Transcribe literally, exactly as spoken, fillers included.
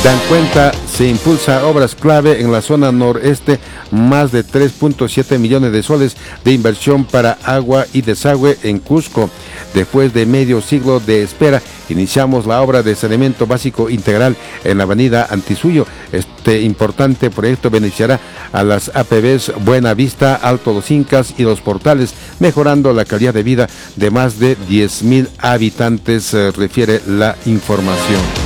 Dan cuenta, se impulsa obras clave en la zona noreste, más de tres punto siete millones de soles de inversión para agua y desagüe en Cusco. Después de medio siglo de espera, iniciamos la obra de saneamiento básico integral en la avenida Antisuyo. Este importante proyecto beneficiará a las A P Bs Buena Vista, Alto Los Incas y Los Portales, mejorando la calidad de vida de más de diez mil habitantes, eh, refiere la información.